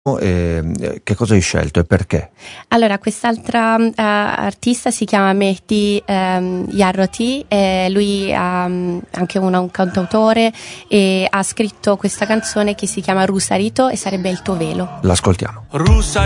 Che cosa hai scelto e perché? Allora, quest'altra artista si chiama Mehdi Yarroti, lui è anche un cantautore e ha scritto questa canzone che si chiama Rusarito e sarebbe il tuo velo. L'ascoltiamo.